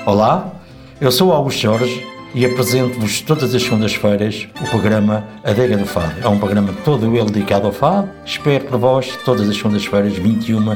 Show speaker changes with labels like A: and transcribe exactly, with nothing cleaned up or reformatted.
A: Olá, eu sou o Augusto Jorge e apresento-vos todas as segundas-feiras o programa Adega do Fado. É um programa todo ele dedicado ao fado. Espero por vós todas as segundas-feiras, vinte e uma